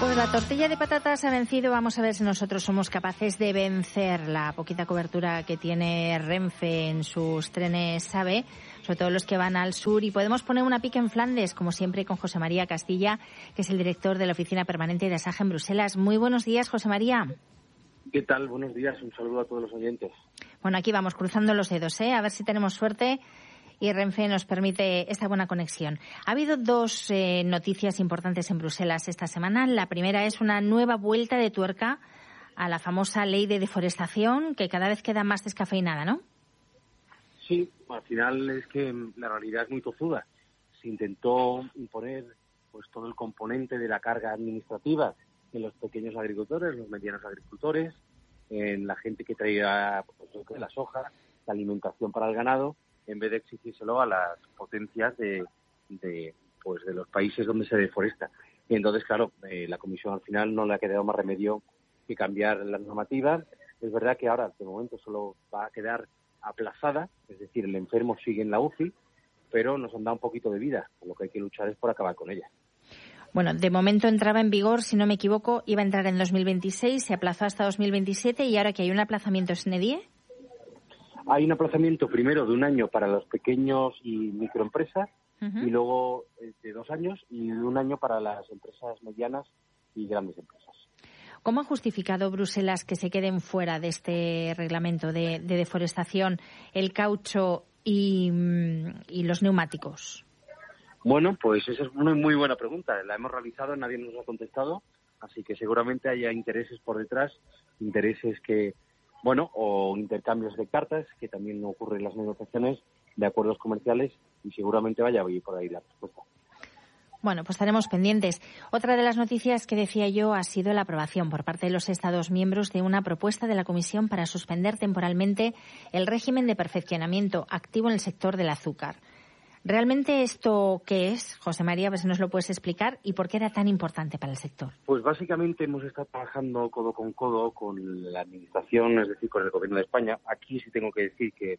Pues la tortilla de patatas ha vencido. Vamos a ver si nosotros somos capaces de vencer la poquita cobertura que tiene Renfe en sus trenes AVE, sobre todo los que van al sur. Y podemos poner una pica en Flandes, como siempre, con José María Castilla, que es el director de la Oficina Permanente de Asaja en Bruselas. Muy buenos días, José María. ¿Qué tal? Buenos días. Un saludo a todos los oyentes. Bueno, aquí vamos cruzando los dedos, a ver si tenemos suerte y Renfe nos permite esta buena conexión. Ha habido dos noticias importantes en Bruselas esta semana. La primera es una nueva vuelta de tuerca a la famosa ley de deforestación, que cada vez queda más descafeinada, ¿no? Sí, al final es que la realidad es muy tozuda. Se intentó imponer pues todo el componente de la carga administrativa en los pequeños agricultores, los medianos agricultores, en la gente que traía pues, la soja, la alimentación para el ganado, en vez de exigírselo a las potencias de los países donde se deforesta. Y entonces, claro, la Comisión al final no le ha quedado más remedio que cambiar las normativas. Es verdad que ahora, de momento, solo va a quedar aplazada, es decir, el enfermo sigue en la UCI, pero nos han dado un poquito de vida. Lo que hay que luchar es por acabar con ella. Bueno, de momento entraba en vigor, si no me equivoco, iba a entrar en 2026, se aplazó hasta 2027 y ahora que hay un aplazamiento, ¿es NEDIE? Hay un aplazamiento primero de 1 año para los pequeños y microempresas y luego de 2 años y de 1 año para las empresas medianas y grandes empresas. ¿Cómo ha justificado Bruselas que se queden fuera de este reglamento de deforestación el caucho y los neumáticos? Bueno, pues esa es una muy buena pregunta. La hemos realizado, nadie nos ha contestado, así que seguramente haya intereses por detrás, intereses que, o intercambios de cartas, que también ocurren en las negociaciones de acuerdos comerciales, y seguramente vaya por ahí la respuesta. Bueno, pues estaremos pendientes. Otra de las noticias que decía yo ha sido la aprobación por parte de los Estados miembros de una propuesta de la Comisión para suspender temporalmente el régimen de perfeccionamiento activo en el sector del azúcar. ¿Realmente esto qué es, José María? A ver si nos lo puedes explicar y por qué era tan importante para el sector. Pues básicamente hemos estado trabajando codo con la Administración, es decir, con el Gobierno de España. Aquí sí tengo que decir que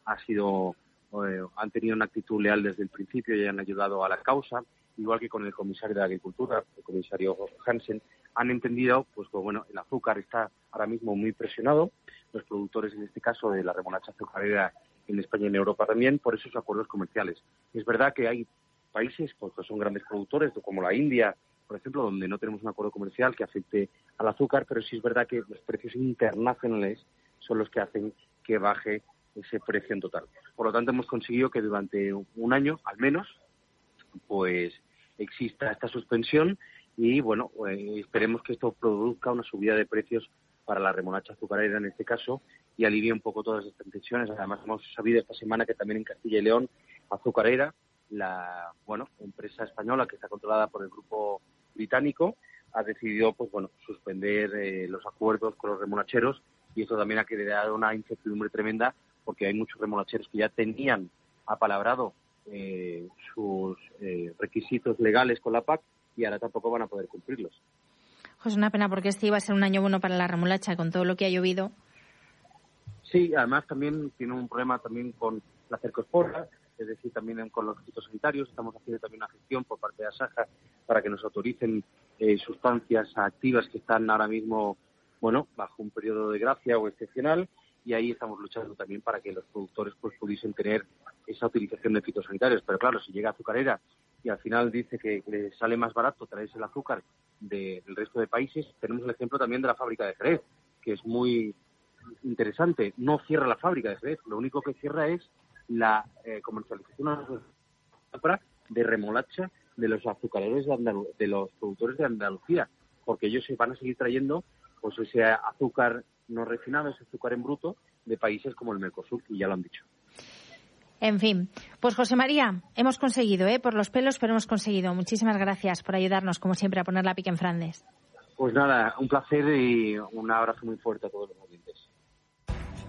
han tenido una actitud leal desde el principio y han ayudado a la causa, igual que con el comisario de Agricultura, el comisario Hansen. Han entendido pues que el azúcar está ahora mismo muy presionado, los productores en este caso de la remolacha azucarera en España y en Europa también, por esos acuerdos comerciales. Es verdad que hay países pues, que son grandes productores, como la India, por ejemplo, donde no tenemos un acuerdo comercial que afecte al azúcar, pero sí es verdad que los precios internacionales son los que hacen que baje ese precio en total. Por lo tanto, hemos conseguido que durante 1 año, al menos, pues exista esta suspensión y, esperemos que esto produzca una subida de precios para la remolacha azucarera en este caso y alivie un poco todas estas tensiones. Además, hemos sabido esta semana que también en Castilla y León, Azucarera, la empresa española que está controlada por el grupo británico, ha decidido suspender los acuerdos con los remolacheros y esto también ha creado una incertidumbre tremenda porque hay muchos remolacheros que ya tenían apalabrado sus requisitos legales con la PAC y ahora tampoco van a poder cumplirlos. Pues una pena porque este iba a ser un año bueno para la remolacha con todo lo que ha llovido. Sí, además también tiene un problema también con la cercospora, es decir, también con los fitosanitarios. Estamos haciendo también una gestión por parte de Asaja para que nos autoricen sustancias activas que están ahora mismo, bajo un periodo de gracia o excepcional, y ahí estamos luchando también para que los productores pues pudiesen tener esa utilización de fitosanitarios. Pero claro, si llega Azucarera y al final dice que le sale más barato traerse el azúcar del resto de países, tenemos el ejemplo también de la fábrica de Jerez, que es muy interesante. No cierra la fábrica de Jerez, lo único que cierra es la comercialización de remolacha de los azucareros de los productores de Andalucía, porque ellos se van a seguir trayendo pues ese azúcar no refinado, ese azúcar en bruto de países como el Mercosur, y ya lo han dicho. En fin, pues José María, hemos conseguido, por los pelos, pero hemos conseguido. Muchísimas gracias por ayudarnos, como siempre, a poner la pica en Flandes. Pues nada, un placer y un abrazo muy fuerte a todos los oyentes.